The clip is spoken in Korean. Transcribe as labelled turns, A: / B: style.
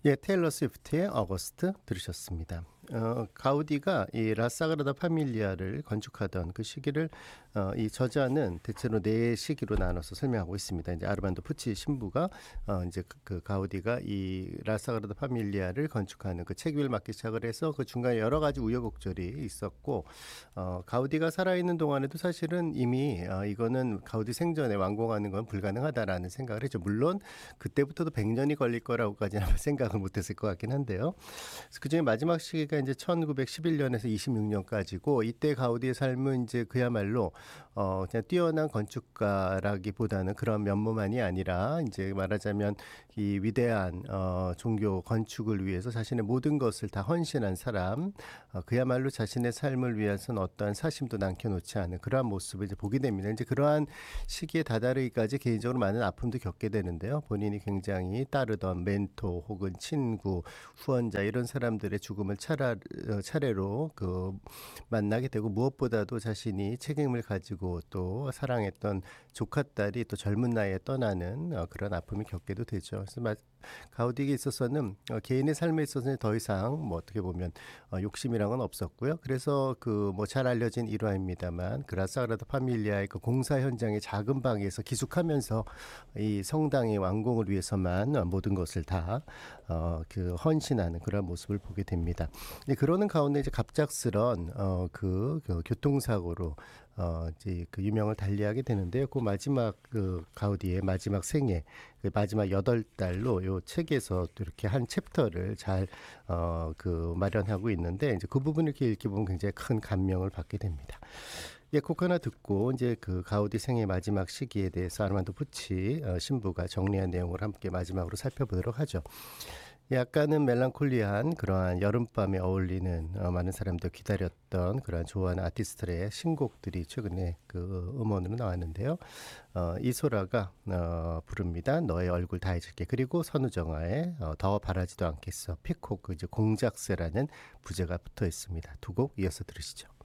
A: 예, 테일러 스위프트의 어거스트 들으셨습니다. 가우디가 이 라사그라다 파밀리아를 건축하던 그 시기를 이 저자는 대체로 네 시기로 나눠서 설명하고 있습니다. 이제 아르만도 푸치 신부가 이제 그 가우디가 이 라사그라다 파밀리아를 건축하는 그 책임을 맡기 시작을 해서 그 중간에 여러 가지 우여곡절이 있었고 가우디가 살아있는 동안에도 사실은 이미 이거는 가우디 생전에 완공하는 건 불가능하다라는 생각을 했죠. 물론 그때부터도 100년이 걸릴 거라고까지는 아마 생각을 못했을 것 같긴 한데요. 그중에 마지막 시기가 이제 1911년에서 26년까지고 이때 가우디의 삶은 이제 그야말로 그냥 뛰어난 건축가라기보다는 그런 면모만이 아니라 이제 말하자면 이 위대한 종교 건축을 위해서 자신의 모든 것을 다 헌신한 사람, 그야말로 자신의 삶을 위해서는 어떠한 사심도 남겨놓지 않은 그러한 모습을 이제 보게 됩니다. 이제 그러한 시기에 다다르기까지 개인적으로 많은 아픔도 겪게 되는데요. 본인이 굉장히 따르던 멘토 혹은 친구, 후원자 이런 사람들의 죽음을 차례로 그 만나게 되고 무엇보다도 자신이 책임을 가지고 또 사랑했던 조카딸이 또 젊은 나이에 떠나는 그런 아픔을 겪게도 되죠. 그래서 가우디에게 있어서는 개인의 삶에 있어서는 더 이상 뭐 어떻게 보면 욕심이란 건 없었고요. 그래서 그 뭐 잘 알려진 일화입니다만 그 라사그라다 파밀리아의 그 공사 현장의 작은 방에서 기숙하면서 이 성당의 완공을 위해서만 모든 것을 다 그 헌신하는 그런 모습을 보게 됩니다. 그러는 가운데 이제 갑작스런 그 교통사고로 이제 그 유명을 달리하게 되는데요. 그 마지막 그 가우디의 마지막 생애, 그 마지막 8달로 요 책에서 또 이렇게 한 챕터를 잘 그 마련하고 있는데 이제 그 부분을 이렇게 읽게 보면 굉장히 큰 감명을 받게 됩니다. 예, 곡 하나 듣고 이제 그 가우디 생애 마지막 시기에 대해서 아르만도 푸치 신부가 정리한 내용을 함께 마지막으로 살펴보도록 하죠. 약간은 멜랑콜리한 그러한 여름밤에 어울리는 많은 사람들 기다렸던 그러한 좋아하는 아티스트들의 신곡들이 최근에 그 음원으로 나왔는데요. 이소라가 부릅니다. 너의 얼굴 다 잊을게. 그리고 선우정아의 더 바라지도 않겠어. 피콕 그 이제 공작새라는 부제가 붙어 있습니다. 두 곡 이어서 들으시죠.